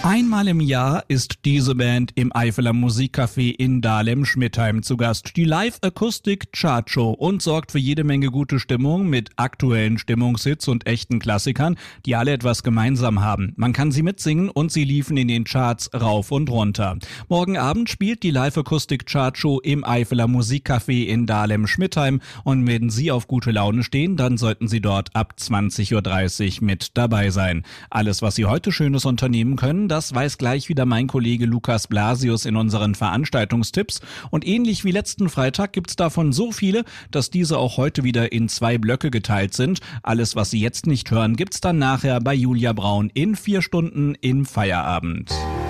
Einmal im Jahr ist diese Band im Eifeler Musikcafé in Dahlem-Schmidheim zu Gast. Die Live-Akustik-Chart-Show und sorgt für jede Menge gute Stimmung mit aktuellen Stimmungshits und echten Klassikern, die alle etwas gemeinsam haben. Man kann sie mitsingen und sie liefen in den Charts rauf und runter. Morgen Abend spielt die Live-Akustik-Chart-Show im Eifeler Musikcafé in Dahlem-Schmidheim und wenn Sie auf gute Laune stehen, dann sollten Sie dort ab 20:30 Uhr mit dabei sein. Alles, was Sie heute Schönes unternehmen können, das weiß gleich wieder mein Kollege Lukas Blasius in unseren Veranstaltungstipps. Und ähnlich wie letzten Freitag gibt's davon so viele, dass diese auch heute wieder in 2 Blöcke geteilt sind. Alles, was Sie jetzt nicht hören, gibt's dann nachher bei Julia Braun in 4 Stunden im Feierabend.